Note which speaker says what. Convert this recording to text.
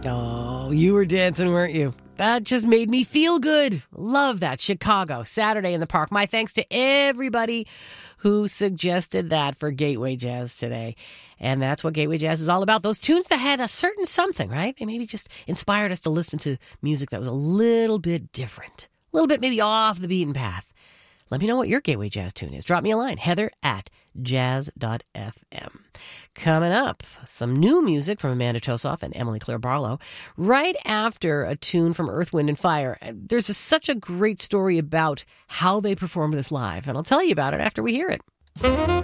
Speaker 1: Oh, you were dancing, weren't you? That just made me feel good. Love that. Chicago, Saturday in the Park. My thanks to everybody who suggested that for Gateway Jazz today. And that's what Gateway Jazz is all about. Those tunes that had a certain something, right? They maybe just inspired us to listen to music that was a little bit different. A little bit maybe off the beaten path. Let me know what your Gateway Jazz tune is. Drop me a line, heather@jazz.fm. Coming up, some new music from Amanda Tosoff and Emily Claire Barlow. Right after a tune from Earth, Wind & Fire. There's such a great story about how they performed this live, and I'll tell you about it after we hear it.